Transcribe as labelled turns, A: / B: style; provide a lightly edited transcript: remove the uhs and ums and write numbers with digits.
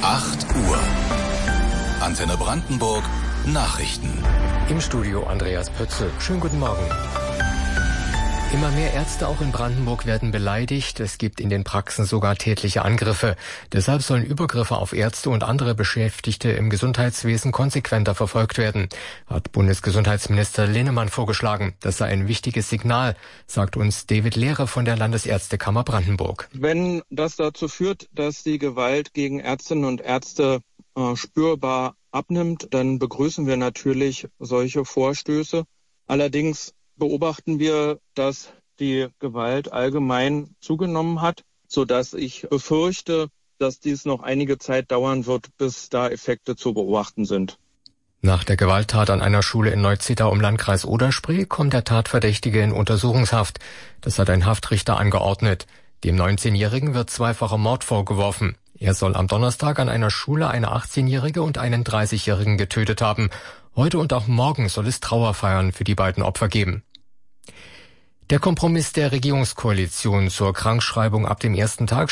A: 8 Uhr. Antenne Brandenburg. Nachrichten.
B: Im Studio Andreas Pötze. Schönen guten Morgen. Immer mehr Ärzte auch in Brandenburg werden beleidigt. Es gibt in den Praxen sogar tätliche Angriffe. Deshalb sollen Übergriffe auf Ärzte und andere Beschäftigte im Gesundheitswesen konsequenter verfolgt werden, hat Bundesgesundheitsminister Linnemann vorgeschlagen. Das sei ein wichtiges Signal, sagt uns David Lehre von der Landesärztekammer Brandenburg.
C: Wenn das dazu führt, dass die Gewalt gegen Ärztinnen und Ärzte spürbar abnimmt, dann begrüßen wir natürlich solche Vorstöße. Allerdings beobachten wir, dass die Gewalt allgemein zugenommen hat, sodass ich befürchte, dass dies noch einige Zeit dauern wird, bis da Effekte zu beobachten sind.
B: Nach der Gewalttat an einer Schule in Neuzittau im Landkreis Oder-Spree kommt der Tatverdächtige in Untersuchungshaft. Das hat ein Haftrichter angeordnet. Dem 19-Jährigen wird zweifacher Mord vorgeworfen. Er soll am Donnerstag an einer Schule eine 18-Jährige und einen 30-Jährigen getötet haben. Heute und auch morgen soll es Trauerfeiern für die beiden Opfer geben. Der Kompromiss der Regierungskoalition zur Krankschreibung ab dem ersten Tag